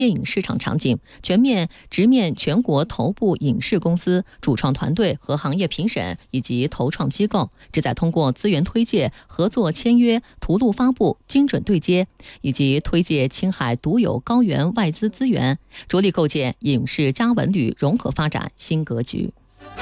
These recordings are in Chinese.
电影市场场景，全面直面全国头部影视公司、主创团队和行业评审以及投创机构，旨在通过资源推介、合作签约、图录发布、精准对接，以及推介青海独有高原外资资源，着力构建影视加文旅融合发展新格局。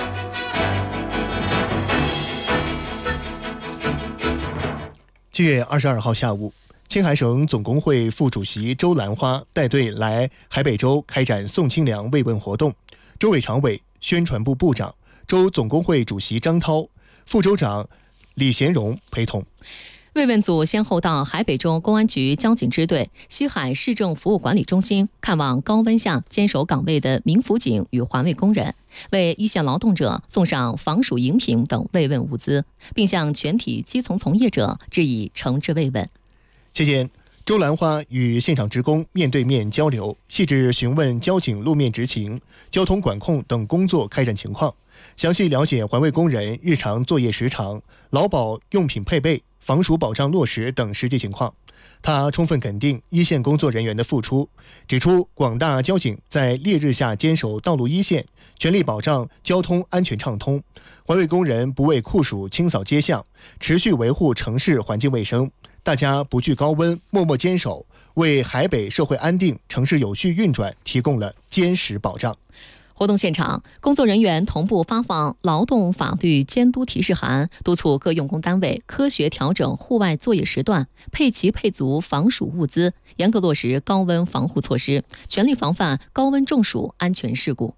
7月22号下午，青海省总工会副主席周兰花带队来海北州开展送清凉慰问活动，州委常委、宣传部部长、州总工会主席张涛、副州长李贤荣陪同。 慰问组先后到海北州公安局交警支队、西海市政服务管理中心看望高温下坚守岗位的民辅警与环卫工人，为一线劳动者送上防暑饮品等慰问物资，并向全体基层从业者致以诚挚慰问。 期间，周兰花与现场职工面对面交流，细致询问交警路面执勤、交通管控等工作开展情况，详细了解环卫工人日常作业时长、劳保用品配备、防暑保障落实等实际情况。他充分肯定一线工作人员的付出，指出广大交警在烈日下坚守道路一线，全力保障交通安全畅通；环卫工人不畏酷暑清扫街巷，持续维护城市环境卫生。大家不惧高温，默默坚守，为海北社会安定、城市有序运转提供了坚实保障。 活动现场，工作人员同步发放劳动法律监督提示函，督促各用工单位科学调整户外作业时段，配齐配足防暑物资，严格落实高温防护措施，全力防范高温中暑安全事故。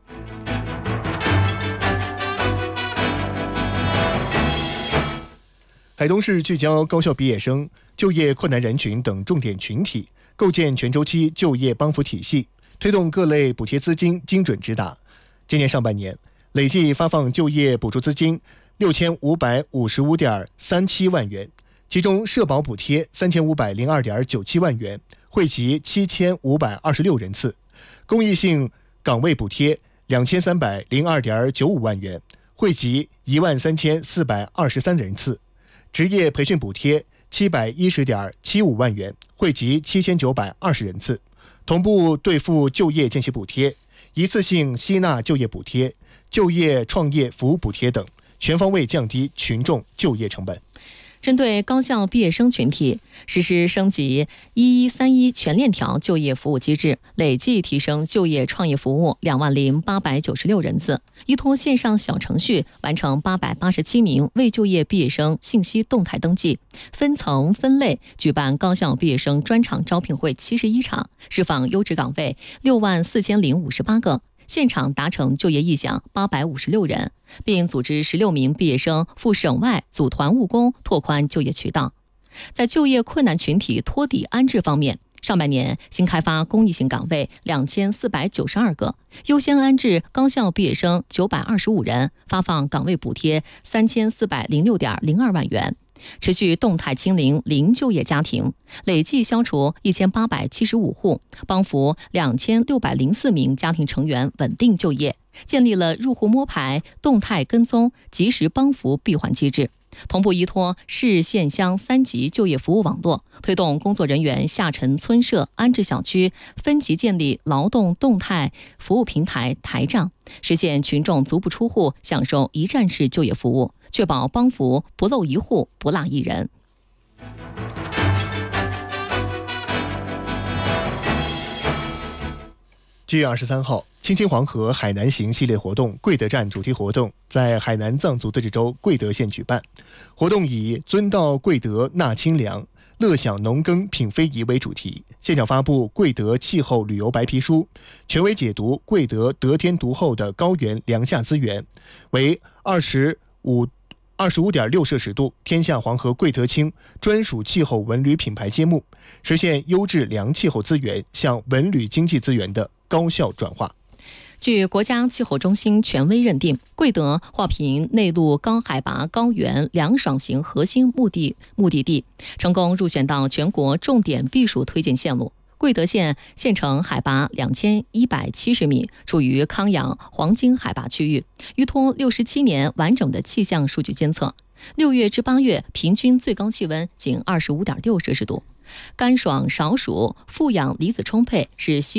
海东市聚焦高校毕业生、就业困难人群等重点群体，构建全周期就业帮扶体系，推动各类补贴资金精准直达。今年上半年，累计发放就业补助资金6555.37万元，其中社保补贴3502.97万元，惠及7526人次；公益性岗位补贴2302.95万元，惠及13423人次；职业培训补贴710.75万元，惠及7920人次。同步兑付就业间隙补贴、一次性吸纳就业补贴、就业创业服务补贴等，全方位降低群众就业成本。 针对高校毕业生群体，实施升级1131全链条就业服务机制，累计提升就业创业服务20896人次，依托线上小程序完成887名未就业毕业生信息动态登记，分层分类举办高校毕业生专场招聘会71场，释放优质岗位64058个。现场达成就业意向856人，并组织16名毕业生赴省外组团务工，拓宽就业渠道。在就业困难群体托底安置方面，上半年新开发公益性岗位2492个，优先安置高校毕业生925人，发放岗位补贴3406.02万元。持续动态清零零就业家庭，累计消除1875户，帮扶2604名家庭成员稳定就业，建立了入户摸排、动态跟踪、及时帮扶闭环机制。同步依托市县乡3级就业服务网络，推动工作人员下沉村社、安置小区分级建立劳动动态服务平台台账，实现群众足不出户享受一站式就业服务，确保帮扶不漏一户、不落一人。 7月23号，青青黄河海南行系列活动贵德站主题活动在海南藏族自治州贵德县举办。活动以尊道贵德纳清凉，乐享农耕品非遗为主题，现场发布贵德气候旅游白皮书，权威解读贵德得天独厚的高原凉夏资源，为25.6摄氏度天下黄河贵德青专属气候文旅品牌揭幕，实现优质凉气候资源向文旅经济资源的高效转化。 据国家气候中心权威认定，贵德划评内陆高海拔高原凉爽型核心目的地，成功入选到全国重点避暑推荐线路。贵德县县城海拔2170米，处于康养黄金海拔区域，依托67年完整的气象数据监测，6月至8月平均最高气温仅25.6摄氏度。 干爽少暑，富养，离子充沛，是